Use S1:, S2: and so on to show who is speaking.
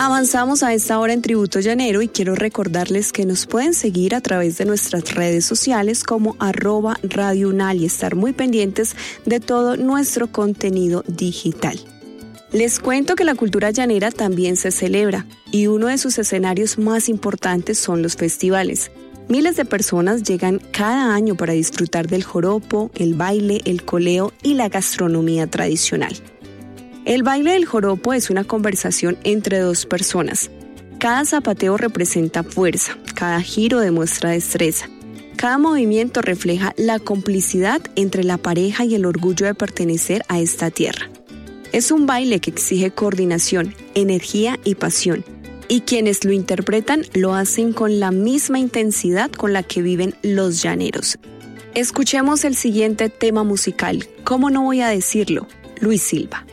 S1: Avanzamos a esta hora en Tributo Llanero y quiero recordarles que nos pueden seguir a través de nuestras redes sociales como @Radio Unal y estar muy pendientes de todo nuestro contenido digital. Les cuento que la cultura llanera también se celebra y uno de sus escenarios más importantes son los festivales. Miles de personas llegan cada año para disfrutar del joropo, el baile, el coleo y la gastronomía tradicional. El baile del joropo es una conversación entre dos personas. Cada zapateo representa fuerza, cada giro demuestra destreza. Cada movimiento refleja la complicidad entre la pareja y el orgullo de pertenecer a esta tierra. Es un baile que exige coordinación, energía y pasión. Y quienes lo interpretan lo hacen con la misma intensidad con la que viven los llaneros. Escuchemos el siguiente tema musical. ¿Cómo no voy a decirlo? Luis Silva.